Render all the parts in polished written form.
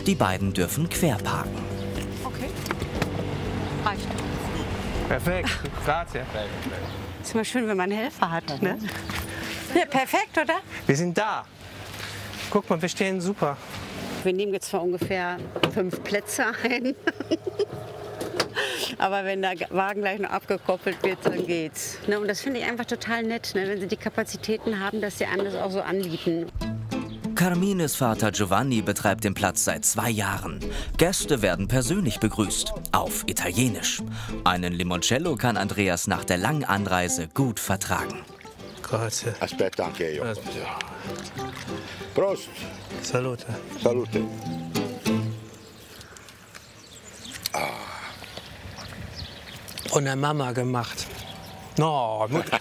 Die beiden dürfen quer parken. Okay. Reicht. Perfekt. Grazie. Ist immer schön, wenn man einen Helfer hat, ne? Ja, perfekt, oder? Wir sind da. Guck mal, wir stehen super. Wir nehmen jetzt zwar ungefähr 5 Plätze ein. Aber wenn der Wagen gleich noch abgekoppelt wird, dann geht's. Ne? Und das finde ich einfach total nett, ne? Wenn sie die Kapazitäten haben, dass sie einem das auch so anbieten. Carmines Vater Giovanni betreibt den Platz seit 2 Jahren. Gäste werden persönlich begrüßt, auf Italienisch. Einen Limoncello kann Andreas nach der langen Anreise gut vertragen. Grazie. Aspetta anche io. Prost. Salute. Salute. Von der Mama gemacht. No, Mutter.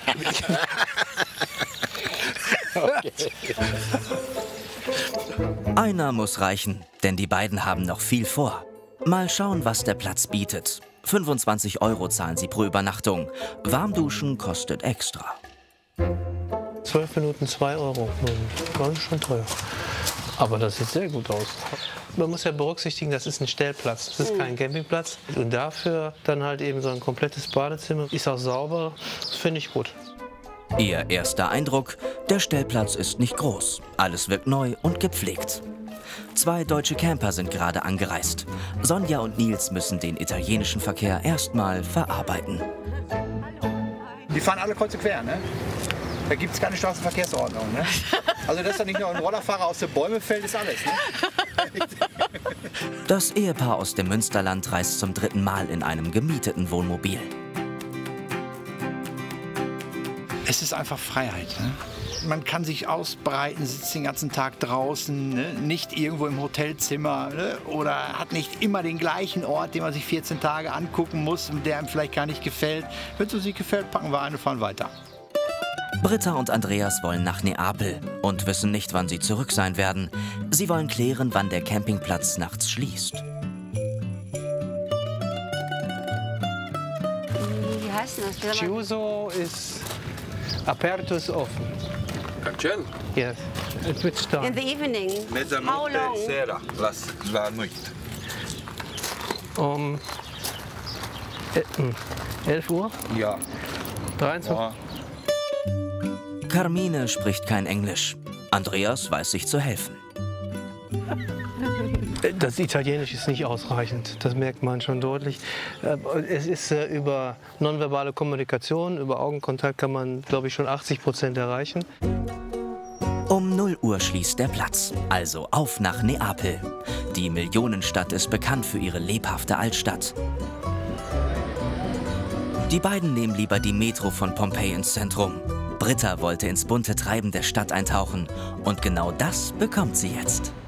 Einer muss reichen, denn die beiden haben noch viel vor. Mal schauen, was der Platz bietet. 25 € zahlen sie pro Übernachtung. Warmduschen kostet extra. 12 Minuten 2 €. Das ist schon teuer. Aber das sieht sehr gut aus. Man muss ja berücksichtigen, das ist ein Stellplatz, das ist kein Campingplatz. Und dafür dann halt eben so ein komplettes Badezimmer. Ist auch sauber, das finde ich gut. Ihr erster Eindruck, der Stellplatz ist nicht groß. Alles wirkt neu und gepflegt. 2 deutsche Camper sind gerade angereist. Sonja und Nils müssen den italienischen Verkehr erstmal verarbeiten. Die fahren alle kreuz und quer, ne? Da gibt es keine Straßenverkehrsordnung, ne? Also, dass da nicht noch ein Rollerfahrer aus den Bäumen fällt, ist alles, ne? Das Ehepaar aus dem Münsterland reist zum 3. Mal in einem gemieteten Wohnmobil. Es ist einfach Freiheit, ne? Man kann sich ausbreiten, sitzt den ganzen Tag draußen, ne? Nicht irgendwo im Hotelzimmer, ne? Oder hat nicht immer den gleichen Ort, den man sich 14 Tage angucken muss und der einem vielleicht gar nicht gefällt. Wenn es uns nicht gefällt, packen wir ein und fahren weiter. Britta und Andreas wollen nach Neapel und wissen nicht, wann sie zurück sein werden. Sie wollen klären, wann der Campingplatz nachts schließt. Wie heißt denn das? Chiuso ist aperto ist offen. Cancello? Yes. At which time? In the evening. How Mezzanotte long? sera, la notte. Um 11 Uhr? Ja. 23 Uhr? Ja. Carmine spricht kein Englisch. Andreas weiß sich zu helfen. Das Italienisch ist nicht ausreichend, das merkt man schon deutlich. Es ist über nonverbale Kommunikation, über Augenkontakt kann man, glaube ich, schon 80% erreichen. Um 0 Uhr schließt der Platz, also auf nach Neapel. Die Millionenstadt ist bekannt für ihre lebhafte Altstadt. Die beiden nehmen lieber die Metro von Pompeji ins Zentrum. Britta wollte ins bunte Treiben der Stadt eintauchen und genau das bekommt sie jetzt.